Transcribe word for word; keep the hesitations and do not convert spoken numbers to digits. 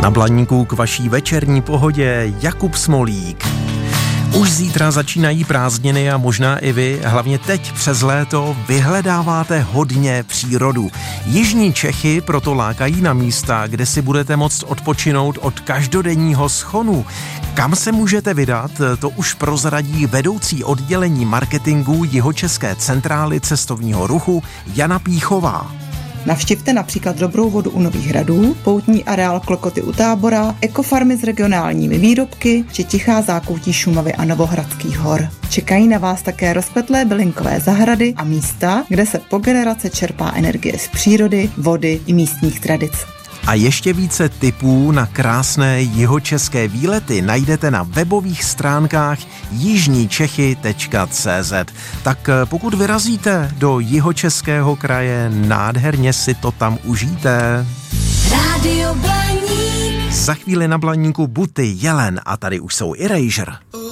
Na Blaníku k vaší večerní pohodě Jakub Smolík. Už zítra začínají prázdniny a možná i vy, hlavně teď přes léto, vyhledáváte hodně přírodu. Jižní Čechy proto lákají na místa, kde si budete moct odpočinout od každodenního schonu. Kam se můžete vydat, to už prozradí vedoucí oddělení marketingu Jihočeské centrály cestovního ruchu Jana Píchová. Navštivte například Dobrou vodu u Nových Hradů, poutní areál Klokoty u Tábora, ekofarmy s regionálními výrobky či tichá zákoutí Šumavy a Novohradských hor. Čekají na vás také rozkvetlé bylinkové zahrady a místa, kde se po generace čerpá energie z přírody, vody i místních tradic. A ještě více tipů na krásné jihočeské výlety najdete na webových stránkách jižní čechy tečka cé zet. Tak pokud vyrazíte do Jihočeského kraje, nádherně si to tam užijte. Rádio Blaník. Za chvíli na Blaníku Buty, Jelen a tady už jsou Erasure.